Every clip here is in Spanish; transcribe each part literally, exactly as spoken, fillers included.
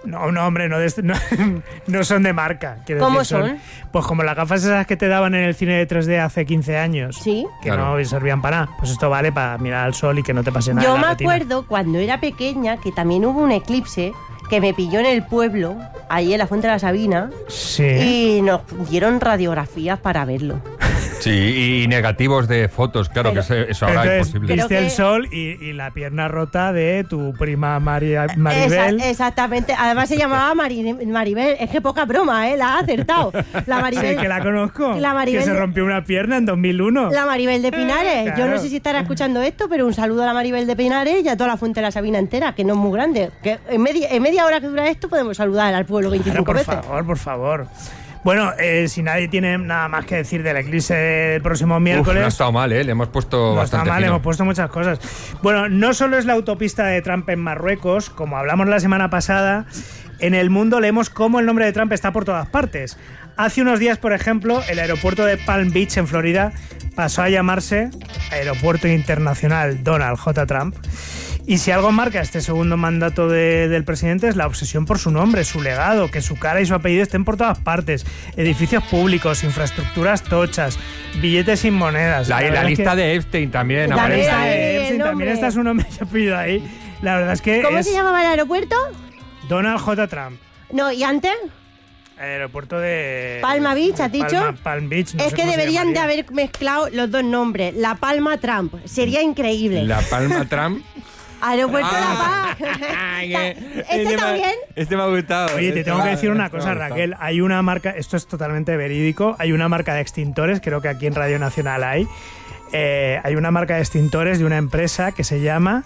No, no, hombre, no, de este- no, no son de marca. quiero ¿Cómo decir, son? Pues como las gafas esas que te daban en el cine de tres D hace quince años. Sí. Que Claro. no servían para nada. Pues esto vale para mirar al sol y que no te pase nada Yo en la me retina. acuerdo cuando era pequeña que también hubo un eclipse que me pilló en el pueblo, ahí en la Fuente de la Sabina, Sí. y nos dieron radiografías para verlo. Sí, y negativos de fotos, claro Pero- que eso, eso ahora es Entonces, imposible. Creo viste el que- sol y, y la pierna rota de tu prima María, Maribel. Esa- exactamente. Además se llamaba Mari- Maribel. Es que poca broma, ¿eh? La ha acertado. La Maribel. Sí, que la conozco. La Maribel que se de- rompió una pierna en dos mil uno. La Maribel de Pinares. Yo Claro. no sé si estará escuchando esto, pero un saludo a la Maribel de Pinares y a toda la Fuente de la Sabina entera, que no es muy grande. Que en media, en media hora que dura esto podemos saludar al pueblo Claro, veinticinco por veces. favor, por favor. Bueno, eh, si nadie tiene nada más que decir del eclipse del próximo Uf, miércoles... no ha estado mal, ¿eh? Le hemos puesto No está bastante mal, fino. hemos puesto muchas cosas. Bueno, no solo es la autopista de Trump en Marruecos, como hablamos la semana pasada, en el mundo leemos cómo el nombre de Trump está por todas partes. Hace unos días, por ejemplo, el aeropuerto de Palm Beach, en Florida, pasó a llamarse Aeropuerto Internacional Donald J. Trump. Y si algo marca este segundo mandato de- del presidente es la obsesión por su nombre, su legado, que su cara y su apellido estén por todas partes. Edificios públicos, infraestructuras tochas, billetes sin monedas. La, la verdad es lista que- de Epstein también La La aparece. lista Ahí de el Epstein, también nombre. está su nombre y apellido ahí. La verdad es que ¿Cómo es se llamaba el aeropuerto? Donald J. Trump. No, ¿y antes? Aeropuerto de... Palma Beach, ¿has de dicho? Palma, Palm Beach. no es sé que cómo se deberían de llamaría. haber mezclado los dos nombres. La Palma Trump. Sería increíble. La Palma Trump. Aeropuerto Ah. La Paz. Ay, que- ¿Este me- también? Este me ha gustado. Oye, te Este tengo me que ha- decir una este me cosa, ha gustado. Raquel. Hay una marca, esto es totalmente verídico, hay una marca de extintores, creo que aquí en Radio Nacional hay. Eh, hay una marca de extintores de una empresa que se llama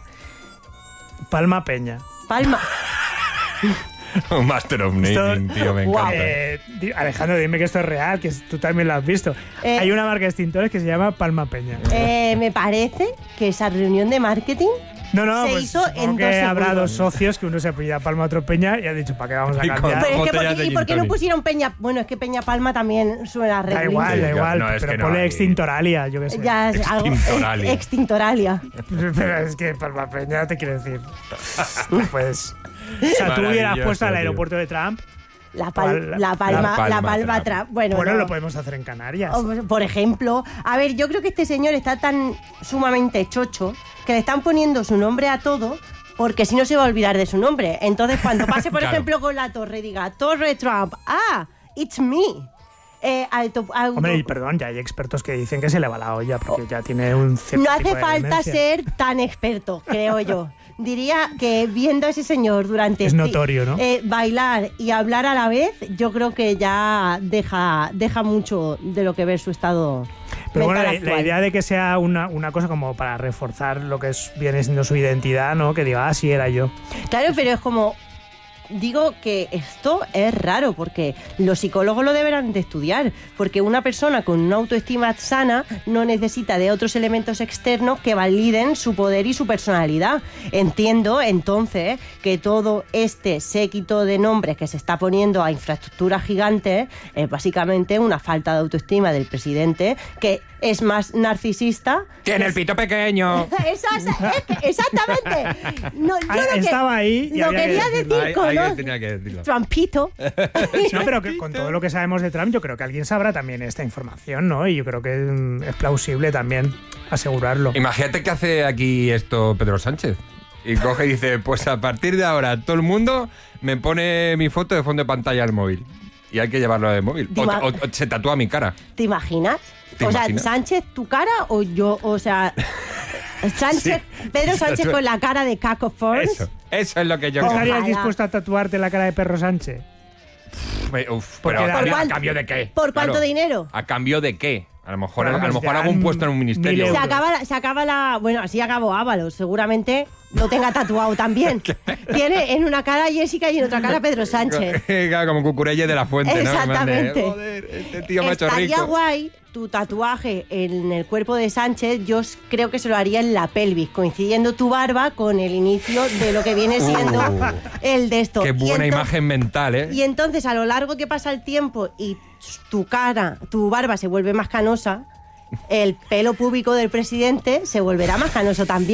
Palma Peña. Palma. Un Master of Naming, tío, me Guau. encanta. Eh, di- Alejandro, dime que esto es real, que tú también lo has visto. Eh, hay una marca de extintores que se llama Palma Peña. Eh, me parece que esa reunión de marketing No, no, se pues hizo supongo en que dos habrá segundos. dos socios, que uno se apellida Palma, otro Peña, y ha dicho, ¿para qué vamos a Y con- cambiar? Pero es que, botellas ¿por qué, de ¿y por gin qué no tonic. pusieron Peña? Bueno, es que Peña Palma también suena re Da igual, gringo. da Sí, igual, no, es pero que no ponle hay- extintoralia, yo qué sé. Ya es algo. Extintoralia. ex- Extintoralia. Pero es que Palma Peña te quiero decir. No puedes. O sea, tú hubieras Maravilloso, puesto al tío. aeropuerto de Trump. La, pal- La- la Palma, la Palma la Palma Trump. Trump. Bueno, Bueno, no. lo podemos hacer en Canarias. O, por ejemplo, a ver, yo creo que este señor está tan sumamente chocho que le están poniendo su nombre a todo porque si no se va a olvidar de su nombre. Entonces, cuando pase, por Claro. ejemplo, con la torre, diga, Torre Trump, ah, it's me. Eh, alto- alto- Hombre, y perdón, ya hay expertos que dicen que se le va la olla porque ya tiene un cierto no tipo hace de falta demencia. ser tan experto, creo yo. Diría que viendo a ese señor durante... Es este- notorio, ¿no? eh, bailar y hablar a la vez, yo creo que ya deja, deja mucho de lo que ver su estado Pero bueno, mental la, la actual. idea de que sea una, una cosa como para reforzar lo que es, viene siendo su identidad, ¿no? Que diga, ah, sí, era yo. Claro, pero es como... Digo que esto es raro porque los psicólogos lo deberán de estudiar, porque una persona con una autoestima sana no necesita de otros elementos externos que validen su poder y su personalidad. Entiendo entonces que todo este séquito de nombres que se está poniendo a infraestructuras gigantes es básicamente una falta de autoestima del presidente que es más narcisista. Tiene el pito pequeño. Esa- es que- exactamente. No, yo Ah, lo que- estaba ahí y lo había que quería decirlo. decir Ahí- con ahí los- tenía que decirlo. Trumpito. No, pero que con todo lo que sabemos de Trump, yo creo que alguien sabrá también esta información, ¿no? Y yo creo que mm, es plausible también asegurarlo. Imagínate que hace aquí esto Pedro Sánchez. Y coge y dice, pues a partir de ahora todo el mundo me pone mi foto de fondo de pantalla al móvil. Y hay que llevarlo de móvil. O, Dima- o- o se tatúa mi cara. ¿Te imaginas? ¿Te o imaginas? sea, Sánchez, tu cara o yo, o sea, Sánchez, Sí. Pedro Sánchez Tatúa- con la cara de Caco Force. Eso, eso es lo que yo ¿Tú creo. estarías Ojalá. dispuesto a tatuarte la cara de Perro Sánchez? Uf, Porque pero la- a cambio, ¿Por ¿a cuánto- cambio de qué? ¿Por cuánto Claro. dinero? ¿A cambio de qué? A lo mejor, Bueno, a lo pues mejor ya hago un mil puesto en un ministerio. euros. Se acaba, la, se acaba la... Bueno, así acabó Ábalos. Seguramente lo tenga tatuado también. Tiene en una cara Jessica y en otra cara Pedro Sánchez. Claro, como Cucurelle de la Fuente, ¿no? Exactamente. Joder, este tío me ha hecho Estaría rico. guay tu tatuaje en el cuerpo de Sánchez. Yo s- creo que se lo haría en la pelvis, coincidiendo tu barba con el inicio de lo que viene siendo Uh, el de esto. Qué Y buena ento- imagen mental, ¿eh? Y entonces, a lo largo que pasa el tiempo y tu cara, tu barba se vuelve más canosa, el pelo púbico del presidente se volverá más canoso también.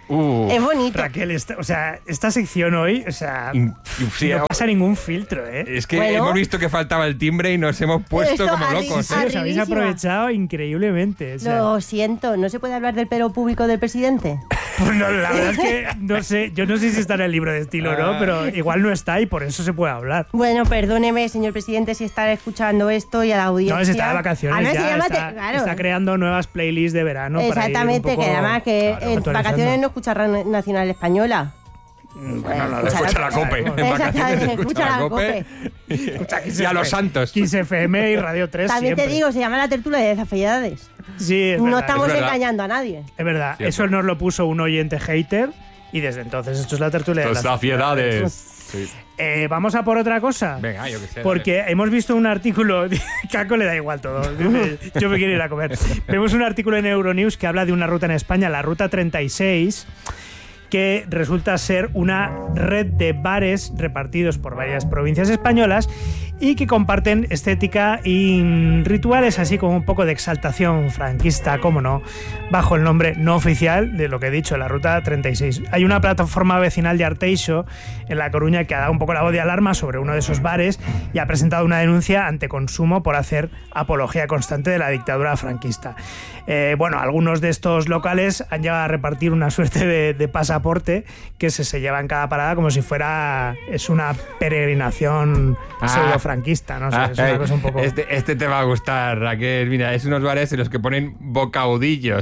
Uh, Es bonito. Raquel, esta, o sea, esta sección hoy, o sea, in- sí, no pasa ningún filtro, ¿eh? es que Bueno. hemos visto que faltaba el timbre y nos hemos puesto Esto como arri- locos. Sí, ¿eh? os habéis Arribísima. aprovechado increíblemente. O sea, Lo siento, ¿no se puede hablar del pelo público del presidente? pues no, la verdad es que no sé, yo no sé si está en el libro de estilo o no, Ah. pero igual no está y por eso se puede hablar. Bueno, perdóneme, señor presidente, si está escuchando esto y a la audiencia. No, se está de vacaciones Ah, no, ya, se llama está, te- claro. está creando nuevas playlists de verano. Exactamente, para ir un poco, que además que claro, en actualizando. vacaciones no escucha Radio Nacional Española. Bueno, no, Escucha Escucha la COPE. En vacaciones Exactamente, escucha la COPE. Y a los santos. Kiss F M y Radio tres También siempre. te digo, se llama la tertulia de desafiedades. Sí, es No verdad, estamos es verdad. engañando a nadie. es verdad. Siempre. Eso nos lo puso un oyente hater y desde entonces esto es la tertulia de las Desafiedades. Sí. Eh, Vamos a por otra cosa. Venga, yo qué sé. Porque hemos visto un artículo, Caco le da igual todo, yo me quiero ir a comer. Vemos un artículo en Euronews que habla de una ruta en España, la Ruta treinta y seis, que resulta ser una red de bares repartidos por varias provincias españolas y que comparten estética y rituales, así como un poco de exaltación franquista, como no, bajo el nombre no oficial de lo que he dicho, la Ruta treinta y seis. Hay una plataforma vecinal de Arteixo en La Coruña que ha dado un poco la voz de alarma sobre uno de esos bares y ha presentado una denuncia ante Consumo por hacer apología constante de la dictadura franquista. Eh, bueno, algunos de estos locales han llegado a repartir una suerte de, de pasaporte que se, se lleva en cada parada como si fuera es una peregrinación Ah. pseudo-franquista, no sé, es una Ay, cosa un poco... este, este te va a gustar, Raquel. Mira, es unos bares en los que ponen bocaudillos.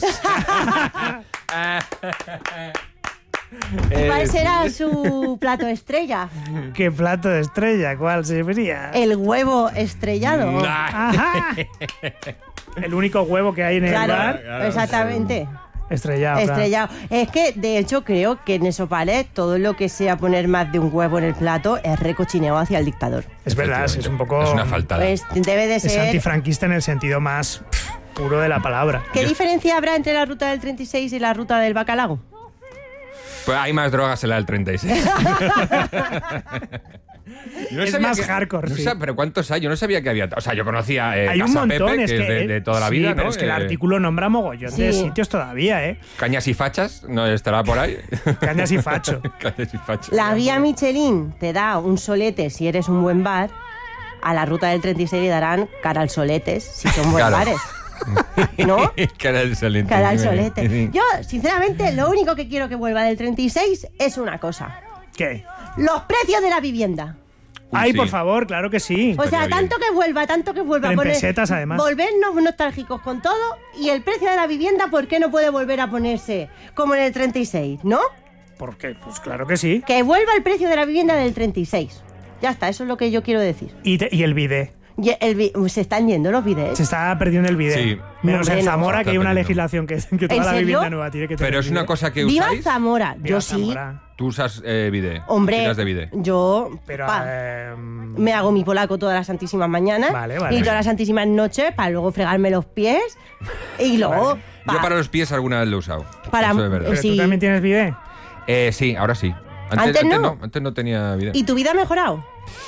¿Cuál Eh, será su plato estrella? ¿Qué plato de estrella? ¿Cuál sería? El huevo estrellado. nah. Ajá. El único huevo que hay en el Claro, bar, claro, exactamente. estrellado. claro. Estrellado. Es que, de hecho, creo que en esos bares todo lo que sea poner más de un huevo en el plato es recochineo hacia el dictador. Es verdad, es un poco... Es una faltada. Pues debe de Es ser... antifranquista en el sentido más pff, puro de la palabra. ¿Qué Yo- diferencia habrá entre la ruta del treinta y seis y la ruta del bacalao? Pues hay más drogas en la del treinta y seis. Yo no Es sabía más que- hardcore, no sí. sab- Pero ¿cuántos hay? Yo no sabía que había... O sea, yo conocía eh, Hay un Casa montón, Pepe, es que que... es de, de toda la vida, sí, pero ¿no? es que el Eh, artículo nombra mogollón de Sí. sitios todavía, ¿eh? Cañas y fachas, ¿no estará por ahí? Cañas y facho. Cañas y fachas. La guía Michelin te da un solete si eres un buen bar. A la ruta del treinta y seis le darán cara al soletes si son buen Claro. bares. ¿No? Cara al solete. Cara al Sí, solete. sí. Yo, sinceramente, lo único que quiero que vuelva del treinta y seis es una cosa. ¿Qué? Los precios de la vivienda. Uy, Ay, sí. por favor, claro que sí. O sea, Estaría bien. tanto que vuelva, tanto que vuelva. Pero en poner- pesetas, además. Volvernos nostálgicos con todo y el precio de la vivienda, ¿por qué no puede volver a ponerse como en el treinta y seis, no? ¿Por qué? Pues claro que sí. Que vuelva el precio de la vivienda del treinta y seis. Ya está, eso es lo que yo quiero decir. Y, te- y el bidet. Y el vi- se están yendo los vídeos. Se está perdiendo el bidet. Sí. Menos No, en hombre, no. Zamora, Se que está hay una perdiendo. legislación que, que toda ¿En la serio? vivienda nueva tiene que tener Pero es una bidet. cosa que ¡Viva usáis. Zamora! Viva Yo sí. Zamora. Tú usas eh, bidet. Hombre, Tiras de bidet. yo Pero... pa, eh, me hago mi polaco todas las santísimas mañanas Vale, vale. y todas las santísimas noches para luego fregarme los pies y luego... Vale. pa- Yo para los pies alguna vez lo he usado. Para- Eso es verdad. ¿Pero sí. tú también tienes bidet? Eh, sí, ahora sí. Antes no. Antes no tenía bidet. ¿Y tu vida ha mejorado?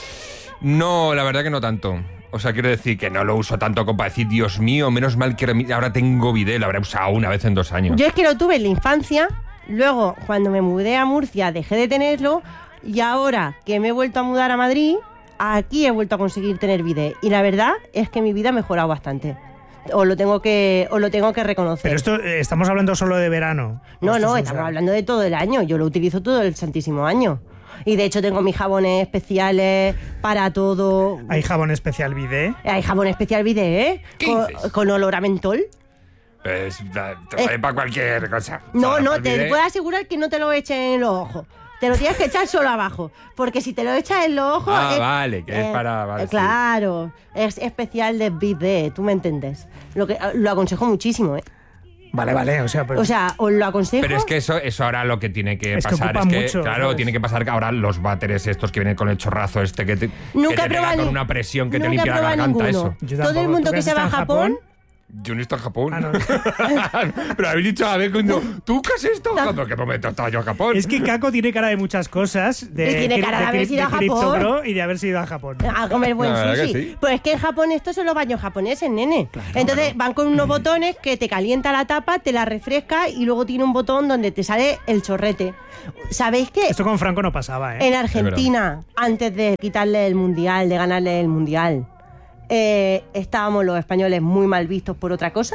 No, la verdad que no tanto. O sea, quiero decir que no lo uso tanto como para decir, Dios mío, menos mal que ahora tengo bidet. Lo habré usado una vez en dos años. Yo es que lo tuve en la infancia, luego cuando me mudé a Murcia dejé de tenerlo y ahora que me he vuelto a mudar a Madrid, aquí he vuelto a conseguir tener bidet. Y la verdad es que mi vida ha mejorado bastante. Os lo tengo que, os lo tengo que reconocer. Pero esto, eh, estamos hablando solo de verano. No, Esto no, es, o estamos sea, hablando de todo el año. Yo lo utilizo todo el santísimo año. Y de hecho tengo mis jabones especiales para todo. Hay jabón especial bidet. Hay jabón especial bidet, ¿eh? ¿Qué Con, dices? con olor a mentol. Pues, da- te vale para cualquier cosa. No, Para no, el te bidet. puedo asegurar que no te lo echen en los ojos. Te lo tienes que echar solo abajo. Porque si te lo echas en los ojos. Ah, es- vale, que es para- vale, eh, sí. claro, es especial de bidet, tú me entiendes. Lo, que, lo aconsejo muchísimo, ¿eh? Vale, vale, o sea, pero... O sea, os lo aconsejo. Pero es que eso, eso ahora lo que tiene que Es que pasar ocupa es que, mucho, claro, ¿sabes? tiene que pasar que ahora los váteres estos que vienen con el chorrazo este que te, Nunca que he te pega probado con ni- una presión que te nunca he limpia la probado garganta, ninguno. eso. Yo Todo el tampoco. mundo ¿Tú que has se va a estado en Japón, Yo no he estado en Japón. Ah, no. Pero habéis dicho a ver cuando tú qué has estado. ¿En qué momento he estado yo en Japón? Es que Kako tiene cara de muchas cosas. De, Y tiene cara de haber cri- ido a Crypto Japón. Pro y de haber ido a Japón. A comer buen La verdad sushi. que sí. Pues es que en Japón estos son los baños japoneses, nene. Entonces van con unos botones que te calienta la tapa, te la refresca y luego tiene un botón donde te sale el chorrete. ¿Sabéis qué? Esto con Franco no pasaba, ¿eh? En Argentina, antes de quitarle el mundial, de ganarle el mundial, eh, estábamos los españoles muy mal vistos por otra cosa.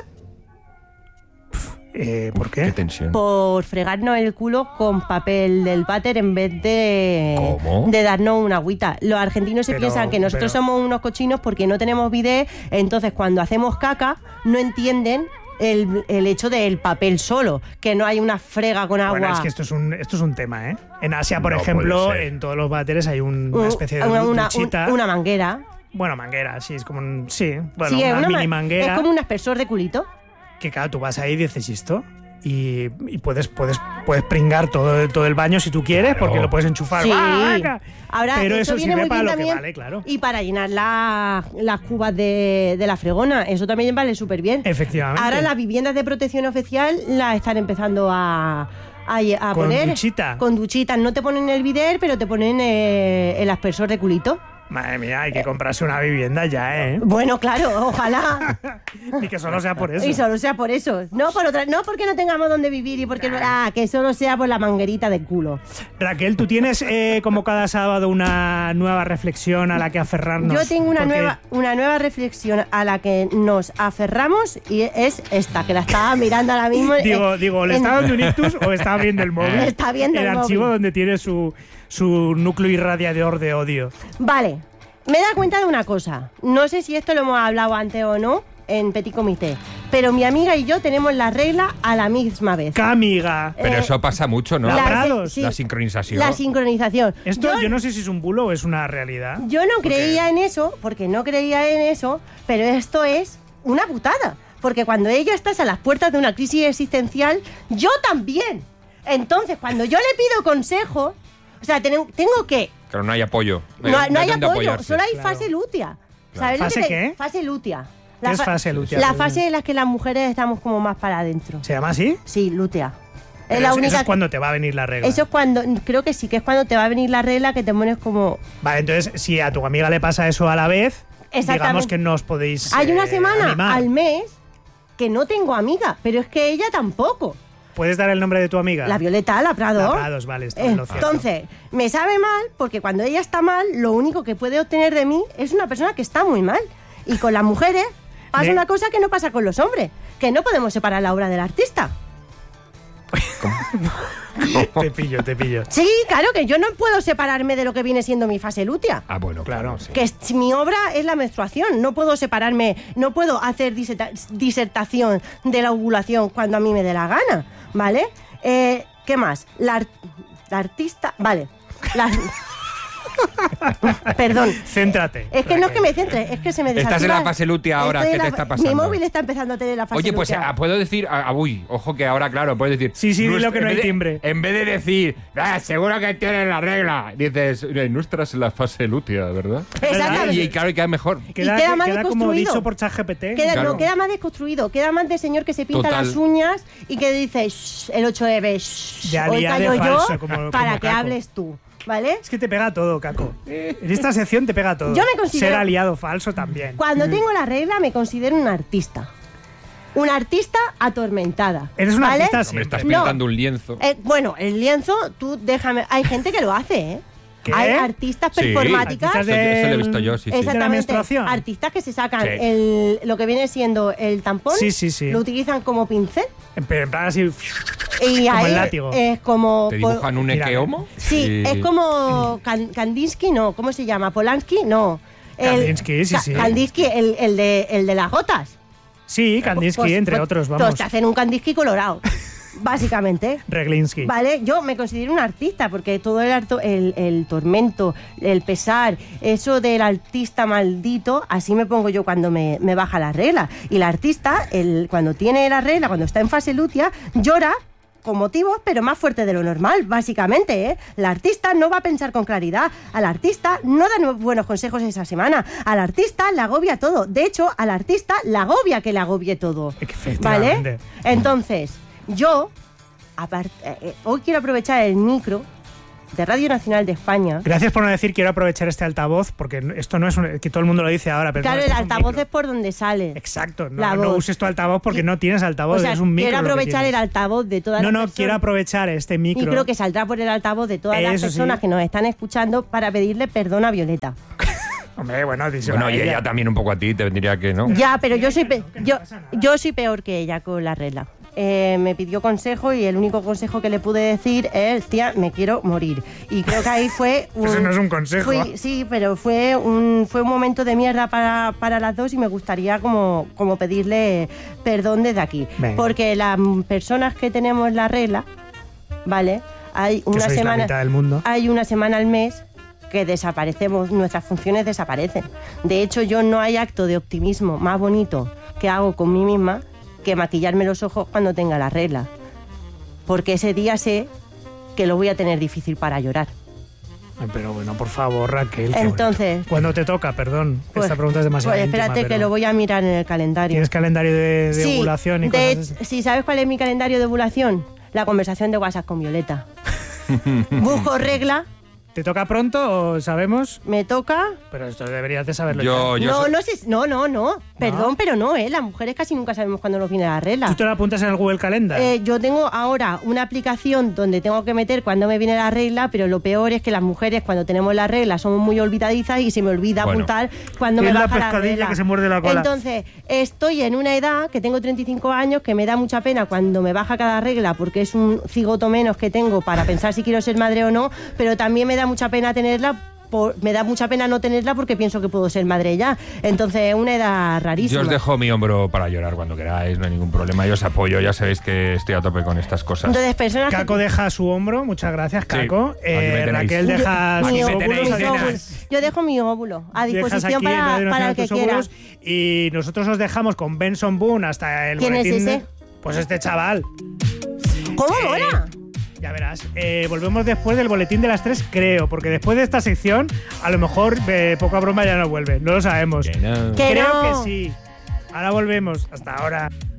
Eh, ¿Por Qué qué? tensión. Por fregarnos el culo con papel del váter en vez de, ¿Cómo? de darnos una agüita. Los argentinos se Pero- piensan que nosotros pero- somos unos cochinos porque no tenemos bidet, entonces cuando hacemos caca no entienden el, el hecho del papel solo, que no hay una frega con agua. Bueno, es que esto es un, esto es un tema, ¿eh? En Asia, por No ejemplo, puede ser. en todos los váteres hay un- una Un- especie de una, du- una- duchita. un- una manguera. Bueno, manguera, sí, es como un... Sí, bueno, Sí, es una, una ma- mini manguera. Es como un aspersor de culito. Que claro, tú vas ahí y dices, ¿y esto? Y, y puedes, puedes, puedes pringar todo, todo el baño si tú quieres, Claro. porque lo puedes enchufar. Sí. ¡Ah, venga! Ahora, Pero eso eso viene sirve muy para bien lo que también. vale, claro. Y para llenar la- las cubas de, de la fregona, eso también vale súper bien. Efectivamente. Ahora las viviendas de protección oficial las están empezando a, a, a Con poner. duchita. Con duchitas. No te ponen el bidet, pero te ponen eh, el aspersor de culito. Madre mía, hay que comprarse una vivienda ya, ¿eh? Bueno, claro, ojalá. Y que solo sea por eso. Y solo sea por eso. No por otra, no porque no tengamos dónde vivir y porque ah, que solo sea por la manguerita del culo. Raquel, ¿tú tienes eh, como cada sábado una nueva reflexión a la que aferrarnos? Yo tengo una Porque- nueva, una nueva reflexión a la que nos aferramos y es esta, que la estaba mirando ahora mismo. Digo, en- digo, ¿le en- está dando un ictus o está abriendo el móvil? Está viendo el archivo móvil. donde tiene su, su núcleo irradiador de odio. Vale, me he dado cuenta de una cosa. No sé si esto lo hemos hablado antes o no en Petit Comité, pero mi amiga y yo tenemos la regla a la misma vez. ¡Camiga! Pero Eh, eso pasa mucho, ¿no? la- La- Labrados. sí, La sincronización. La sincronización. Esto yo, yo, no sé si es un bulo o es una realidad. yo no creía en eso, porque no creía en eso, pero esto es una putada. Porque cuando ella está a las puertas de una crisis existencial, yo también. Entonces, cuando yo le pido consejo, o sea, ten- tengo que... Pero no hay apoyo. No, no hay dónde apoyo, apoyarse. solo hay Claro. fase lútea. ¿Sabes lo ¿Fase que te- qué? Fase lútea. ¿Qué es fa- fase lútea? La fase en la que las mujeres estamos como más para adentro. ¿Se llama así? Sí, lútea. Pero Es la eso- única... Eso es cuando te va a venir la regla. Eso es cuando, creo que sí, que es cuando te va a venir la regla que te pones como... Vale, entonces, si a tu amiga le pasa eso a la vez, digamos Exactamente. que no os podéis Hay una eh, semana animar. al mes que no tengo amiga, pero es que ella tampoco. ¿Puedes dar el nombre de tu amiga? La Violeta, la Prado. La Prados, vale, está en lo cierto. Entonces, me sabe mal porque cuando ella está mal, lo único que puede obtener de mí es una persona que está muy mal. Y con las mujeres pasa Ne- una cosa que no pasa con los hombres, que no podemos separar la obra del artista. Te pillo, te pillo. Sí, claro que yo no puedo separarme de lo que viene siendo mi fase lútea. Ah, bueno, Claro. claro. sí. Que es- mi obra es la menstruación, no puedo separarme, no puedo hacer diserta- disertación de la ovulación cuando a mí me dé la gana, ¿vale? Eh, ¿Qué más? La, ar- la artista, vale. La- Perdón. Céntrate. Es que no es que Raquel. me centre, es que se me Estás en desactiva- la fase lútea ahora, Estoy ¿qué en te la- está pasando? Mi móvil está empezando a tener la fase Oye, pues lútea. ah, puedo decir, ah, uy, ojo que ahora, claro, puedes decir. Sí, sí, dilo nuestra- que no en hay vez de- timbre. En vez de decir, ah, seguro que tienes la regla, dices, "Eh, nuestra es la fase lútea, ¿verdad? Exactamente. Y, y claro, y queda mejor. Queda, Y queda más queda como desconstruido. dicho por ChatGPT. Queda, Claro. no, queda más desconstruido, queda más de señor que se pinta Total. las uñas y que dice "Shh", el ocho eve, "Shh", De hoy aliade callo falso, yo como- para como que Caco. hables tú, ¿vale? Es que te pega todo, Caco. En esta sección te pega todo. Yo me considero- Ser aliado falso también. Cuando tengo la regla me considero un artista. Una artista atormentada. Eres una ¿vale? artista Me siempre. estás No. pintando un lienzo. Eh, bueno, el lienzo, tú déjame... Hay gente que lo hace, ¿eh? ¿Qué? Hay artistas Sí. performáticas... Artistas Eso, eso lo he del- visto yo, sí, sí. Esa- ¿De la menstruación? Artistas que se sacan Sí. el, lo que viene siendo el tampón, Sí, sí, sí. lo utilizan como pincel Pero en plan así. y Como ahí el látigo. es como... ¿Te po- dibujan un Mira, equeomo? Sí, es como Kan- Kandinsky, no, ¿cómo se llama? Polanski, no. El- Kandinsky, sí, Ka- sí. Kandinsky, el, el de, el de las gotas. Sí, Kandinsky, Pues- entre pues- otros, Pues vamos. te hacen un Kandinsky colorado, básicamente. Reglinsky. Vale, yo me considero un artista porque todo el, harto- el, el tormento, el pesar, eso del artista maldito, así me pongo yo cuando me, me baja la regla. Y el artista, el, cuando tiene la regla, cuando está en fase lútea, llora con motivos, pero más fuerte de lo normal, básicamente, ¿eh? La artista no va a pensar con claridad. Al artista no da buenos consejos esa semana. Al artista le agobia todo. De hecho, al artista le agobia que le agobie todo. ¿Vale? Entonces, yo, aparte, eh, hoy quiero aprovechar el micro de Radio Nacional de España. Gracias por no decir quiero aprovechar este altavoz, porque esto no es un, que todo el mundo lo dice ahora. Pero claro, no, el es altavoz es por donde sale. Exacto, no, no uses tu altavoz porque y, no tienes altavoz, o sea, es un micro. Quiero aprovechar el altavoz de todas no, las no, personas. No, quiero aprovechar este micro. Micro que saldrá por el altavoz de todas Eso las personas sí. que nos están escuchando para pedirle perdón a Violeta. Hombre, bueno, bueno y ella. ella también un poco a ti, te vendría que no. Ya, pero yo soy, pe yo, yo soy peor que ella con la regla. Eh, me pidió consejo y el único consejo que le pude decir es, tía, me quiero morir. Y creo que ahí fue un... Eso no es un consejo. Fui, sí, pero fue un, fue un momento de mierda para, para las dos y me gustaría como, como pedirle perdón desde aquí. Venga. Porque las personas que tenemos la regla, ¿vale? Hay una semana, la mitad del mundo. Hay una semana al mes que desaparecemos, nuestras funciones desaparecen. De hecho, yo no hay acto de optimismo más bonito que hago con mí misma que maquillarme los ojos cuando tenga la regla. Porque ese día sé que lo voy a tener difícil para llorar. Pero bueno, por favor, Raquel. Entonces... Cuando te toca, perdón. Pues, esta pregunta es demasiado Pues espérate íntima, que lo voy a mirar en el calendario. ¿Tienes calendario de, de sí, ovulación y de cosas así? Sí, ¿sabes cuál es mi calendario de ovulación? La conversación de WhatsApp con Violeta. Busco regla. ¿Te toca pronto o sabemos? ¿Me toca? Pero esto deberías de saberlo yo, ya. Yo no, so... no, no, no, no. Perdón, ¿No? pero no, ¿eh? Las mujeres casi nunca sabemos cuándo nos viene la regla. ¿Tú te la apuntas en el Google Calendar? Eh, yo tengo ahora una aplicación donde tengo que meter cuándo me viene la regla, pero lo peor es que las mujeres cuando tenemos la regla somos muy olvidadizas y se me olvida bueno, apuntar cuándo me baja la, la regla. Que se muerde la cola. Entonces, estoy en una edad que tengo treinta y cinco años que me da mucha pena cuando me baja cada regla porque es un cigoto menos que tengo para pensar si quiero ser madre o no, pero también me da mucha pena tenerla. Por, me da mucha pena no tenerla porque pienso que puedo ser madre ya. Entonces es una edad rarísima. Yo os dejo mi hombro para llorar cuando queráis, no hay ningún problema. Yo os apoyo, ya sabéis que estoy a tope con estas cosas. Entonces, personas Caco que... deja su hombro, muchas gracias, Caco. Sí, eh, Raquel deja yo, sus mi óvulos. óvulo, yo dejo mi óvulo a disposición para, para el que quiera. Y nosotros os dejamos con Benson Boone hasta el ¿Quién boletín. es ese? De... Pues este chaval. ¿Cómo eh, mola? Ya verás, eh, volvemos después del boletín de las tres, creo, porque después de esta sección, a lo mejor eh, poca broma ya no vuelve, no lo sabemos. Que no. Que creo no. que sí. Ahora volvemos, hasta ahora.